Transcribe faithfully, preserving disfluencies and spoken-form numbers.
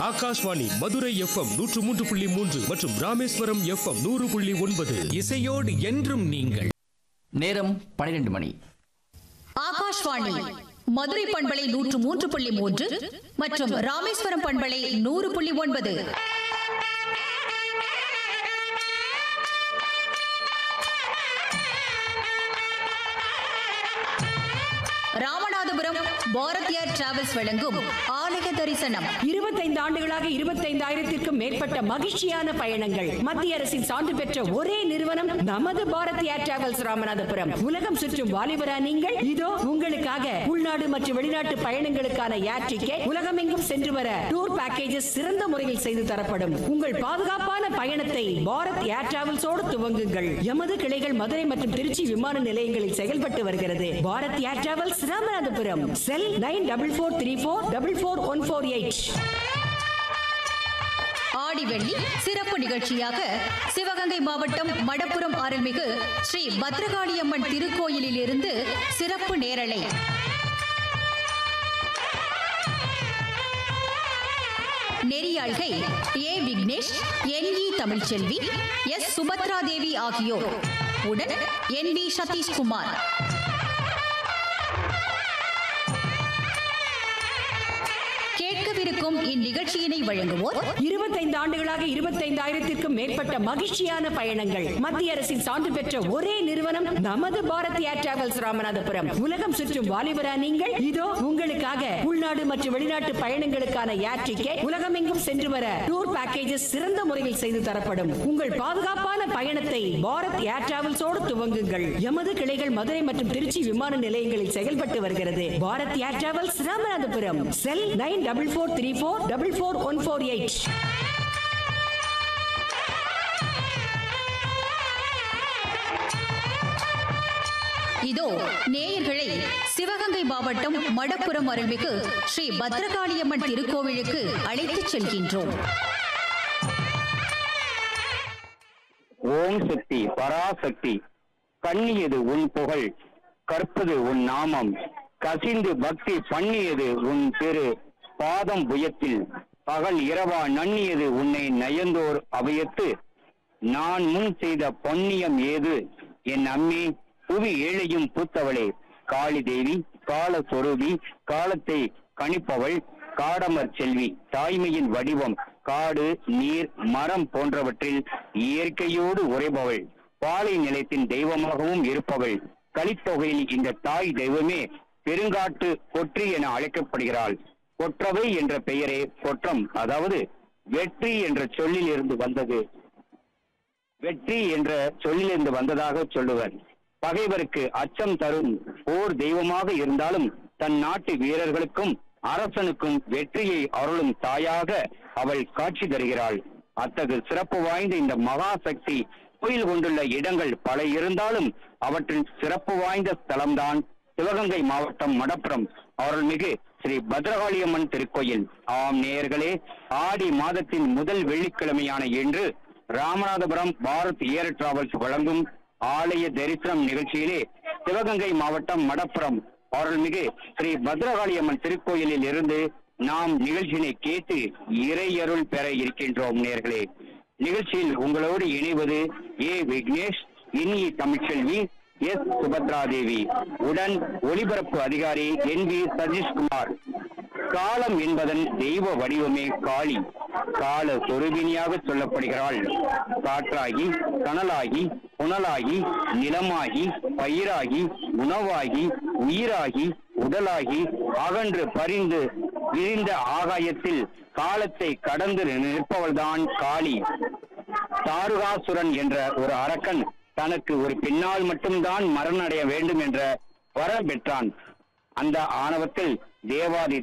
Akashvani Madurai FM நூற்று மூன்று புள்ளி மூன்று மற்றும் ராமேஸ்வரம் எஃப்எம் நூறு புள்ளி ஒன்பது. இசையோடு என்றும் நீங்கள். நேரம் பனிரெண்டு மணி. ஆகாஷ்வாணி மதுரை பண்பலை நூற்று மூன்று புள்ளி மூன்று மற்றும் ராமேஸ்வரம் பண்பலை நூறு புள்ளி ஒன்பது. ராமநாதபுரம் பாரத் ஏர் டிராவல்ஸ் வழங்கும் ஆலய தரிசனம். இருபத்தைந்து ஆண்டுகளாக இருபத்தைந்தாயிரத்திற்கும் மேற்பட்ட மகிழ்ச்சியான பயணங்கள். மத்திய அரசின் சான்று பெற்ற ஒரே நிறுவனம் நமது பாரத் ஏர் டிராவல்ஸ் ராமநாதபுரம். உலகம் சுற்றும் வாலிபரா நீங்கள்? இதோ உங்களுக்காக உள்நாடு மற்றும் வெளிநாட்டு பயணங்களுக்கான ஏர் டிக்கெட், உலகமெங்கும் சென்று வர டூர் பேக்கேஜஸ் சிறந்த முறையில் செய்து தரப்படும். உங்கள் பாதுகாப்பான பயணத்தை பாரத் ஏர் டிராவல்ஸோடு துவங்குங்கள். எமது கிளைகள் மதுரை மற்றும் திருச்சி விமான நிலையங்களில் செயல்பட்டு வருகிறது. பாரத் ஏர் டிராவல்ஸ் ராமநாதபுரம். செல் nine double four three four double four one four eight. ஆடி வெள்ளி சிறப்பு நிகழ்ச்சியாக சிவகங்கை மாவட்டம் மடப்புரம் அருள்மிகு ஸ்ரீ பத்ரகாளியம்மன் திருக்கோயிலில் இருந்து சிறப்பு நேரலை. நெறியாள்கை ஏ விக்னேஷ், என் இ தமிழ்ச்செல்வி, எஸ் சுபத்ரா தேவி ஆகியோர் உடன் என் வி சதீஷ்குமார். கேட்கவிருக்கும் இந்நிகழ்ச்சியினை வழங்குவோர் இருபத்தைந்து ஆண்டுகளாக இருபத்தைந்தாயிரத்திற்கும் மேற்பட்ட மகிழ்ச்சியான பயணங்கள். மத்திய அரசின் சான்று பெற்ற ஒரே நிறுவனம் நமது பாரத் ஏர் டிராவல்ஸ் ராமநாதபுரம். உலகம் சுற்றும் வாலிபரா நீங்கள்? இதோ உங்களுக்காக உள்நாடு மற்றும் வெளிநாட்டு பயணங்களுக்கான ஏர் டிக்கெட், உலகமெங்கும் சென்று வர டூர் பேக்கேஜஸ் சிறந்த முறையில் செய்து தரப்படும். உங்கள் பாதுகாப்பான பயணத்தை பாரத் ஏர் டிராவல்ஸோடு துவங்குங்கள். எமது கிளைகள் மதுரை மற்றும் திருச்சி விமான நிலையங்களில் செயல்பட்டு வருகிறது. பாரத் ஏர் டிராவல்ஸ் ராமநாதபுரம். செல் nine double four three four double four one four eight. இதோ நேயர்களை சிவகங்கை மாவட்டம் மடப்புரம் அருள்மிகு ஸ்ரீ பத்ரகாளியம்மன் திருக்கோவிலுக்கு அழைத்துச் செல்கின்றோம். ஓம் சக்தி பராசக்தி, கண்ணியது உன் புகழ், கற்பது உன் நாமம், கசிந்து பக்தி பண்ணியது உன் திரு பாதம் புயத்தில், பகல் இரவா நன்னியது உன்னை நயந்தோர் அபயத்து, நான் முன் செய்த பொன்னியம் ஏது என் அம்மே, புவி ஏழையும் பூத்தவளே, காளி தேவி கால சொரூபி, காலத்தை கணிப்பவள், காடமர் செல்வி, தாய்மையின் வடிவம், காடு நீர் மரம் போன்றவற்றில் இயற்கையோடு உறைபவள், பாலை நிலத்தின் தெய்வமாகவும் இருப்பவள். கலித்தொகையில் இந்த தாய் தெய்வமே பெருங்காட்டு கொற்றி என அழைக்கப்படுகிறாள். கொற்றவை என்ற பெயரே கொற்றம், அதாவது வெற்றி என்ற சொல்லில் இருந்து வந்தது. வெற்றி என்ற சொல்லிலிருந்து வந்ததாக சொல்லுவர். பகைவருக்கு அச்சம் தரும் போர் தெய்வமாக இருந்தாலும் தன் நாட்டு வீரர்களுக்கும் அரசனுக்கும் வெற்றியை அருளும் தாயாக அவள் காட்சி தருகிறாள். அத்தகு சிறப்பு வாய்ந்த இந்த மகா சக்தி கோயில் கொண்டுள்ள இடங்கள் பல இருந்தாலும் அவற்றில் சிறப்பு வாய்ந்த ஸ்தலம்தான் சிவகங்கை மாவட்டம் மடப்புரம் அருள்மிகு ஸ்ரீ பத்ரகாளியம்மன் திருக்கோயில். ஆம் நேயர்களே, ஆடி மாதத்தின் முதல் வெள்ளிக்கிழமையான இன்று ராமநாதபுரம் பாரத் ஏர் டிராவல்ஸ் வழங்கும் ஆலய தரிசனம் நிகழ்ச்சியிலே சிவகங்கை மாவட்டம் மடப்புரம் அருள்மிகு ஸ்ரீ பத்ரகாளியம்மன் திருக்கோயிலில் இருந்து நாம் நிகழ்ச்சியினை கேட்டு இறையருள் பெற இருக்கின்றோம். நேயர்களே, நிகழ்ச்சியில் உங்களோடு இணைவது ஏ விக்னேஷ், இனி தமிழ்ச்செல்வி, எஸ் சுபத்ரா தேவி, உடன் ஒலிபரப்பு அதிகாரி என் வி சதீஷ்குமார். காலம் என்பதன் தெய்வ வடிவமே காளி. கால சொரூபினியாக சொல்லப்படுகிறாள். காற்றாகி கனலாகி புனலாகி நிலமாகி பயிராகி உணவாகி உயிராகி உடலாகி அகன்று பரிந்து விரிந்த ஆகாயத்தில் காலத்தை கடந்து நிற்பவள்தான் காளி. தாருகாசுரன் என்ற ஒரு அரக்கன் தனக்கு ஒரு பெண்ணால் மட்டும்தான் மரணடைய வேண்டும் என்ற வரம் பெற்றான். அந்த ஆணவத்தில் தேவாதி